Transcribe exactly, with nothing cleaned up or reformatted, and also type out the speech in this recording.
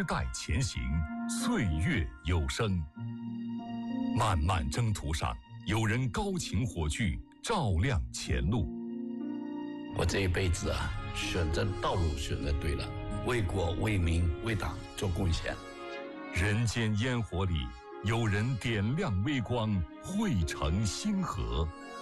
时代前行，岁月有声。漫漫征途上，有人高擎火炬，照亮前路。 我这一辈子啊，选择道路选择对了，为国为民为党做贡献。 人间烟火里，有人点亮微光，汇成星河。